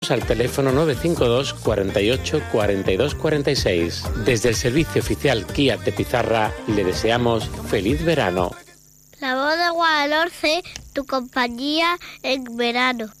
Llámenos al teléfono 952 48 42 46. Desde el servicio oficial Kia de Pizarra le deseamos feliz verano. La voz de Guadalhorce, tu compañía en verano.